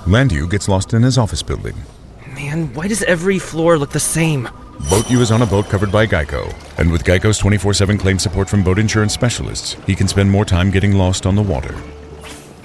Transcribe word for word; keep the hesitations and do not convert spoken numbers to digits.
Landu gets lost in his office building. Man, why does every floor look the same? BoatU is on a boat covered by Geico, and with Geico's twenty-four seven claim support from boat insurance specialists, he can spend more time getting lost on the water.